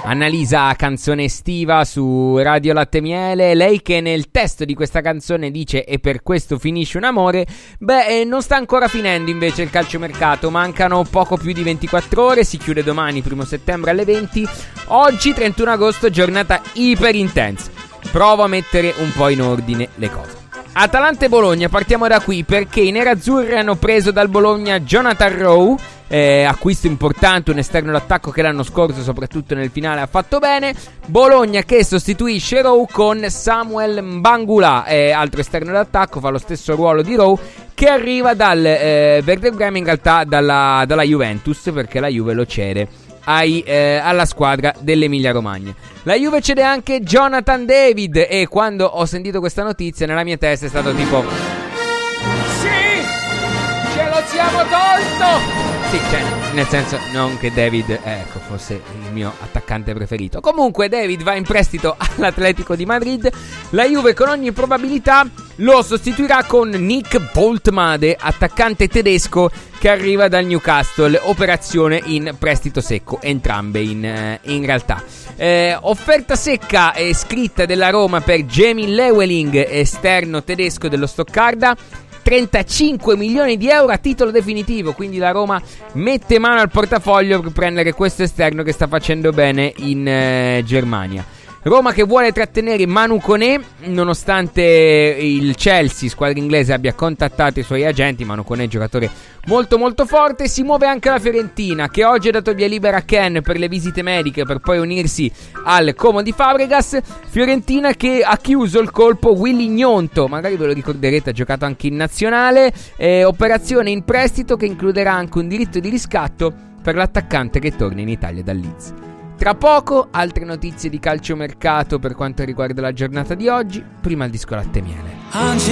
Annalisa, canzone estiva su Radio Latte Miele. Lei che nel testo di questa canzone dice "e per questo finisce un amore". Non sta ancora finendo invece il calciomercato. Mancano poco più di 24 ore. Si chiude domani, 1 settembre alle 20. Oggi 31 agosto, giornata iper intensa. Provo a mettere un po' in ordine le cose. Atalanta e Bologna, partiamo da qui perché i nerazzurri hanno preso dal Bologna Jonathan Rowe, acquisto importante, un esterno d'attacco che l'anno scorso soprattutto nel finale ha fatto bene. Bologna che sostituisce Rowe con Samuel Mbangula, altro esterno d'attacco, fa lo stesso ruolo di Rowe, che arriva dal Werder Bremen, in realtà dalla Juventus, perché la Juve lo cede alla squadra dell'Emilia Romagna. La Juve cede anche Jonathan David e quando ho sentito questa notizia nella mia testa è stato tipo sì, ce lo siamo tolto. Sì, cioè, nel senso, non che David fosse il mio attaccante preferito. Comunque David va in prestito all'Atletico di Madrid. La Juve con ogni probabilità lo sostituirà con Nick Boltmade, attaccante tedesco che arriva dal Newcastle. Operazione in prestito secco, entrambe in realtà. Offerta secca e scritta della Roma per Jamie Llewellyn, esterno tedesco dello Stoccarda. 35 milioni di euro a titolo definitivo, quindi la Roma mette mano al portafoglio per prendere questo esterno che sta facendo bene in Germania. Roma che vuole trattenere Manu Koné, nonostante il Chelsea, squadra inglese, abbia contattato i suoi agenti. Manu Koné, giocatore molto molto forte. Si muove anche la Fiorentina, che oggi ha dato via libera a Ken per le visite mediche per poi unirsi al Como di Fabregas. Fiorentina che ha chiuso il colpo Willy Gnonto, magari ve lo ricorderete, ha giocato anche in nazionale. Operazione in prestito che includerà anche un diritto di riscatto per l'attaccante che torna in Italia dal Leeds. Tra poco altre notizie di calciomercato per quanto riguarda la giornata di oggi. Prima il disco Latte Miele.